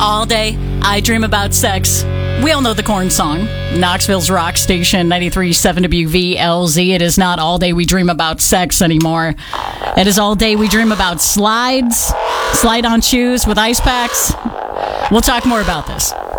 All day, I dream about sex. We all know the Korn song. Knoxville's rock station, 93.7 WVLZ. It is not all day we dream about sex anymore. It is all day we dream about slides, slide-on shoes with ice packs. We'll talk more about this.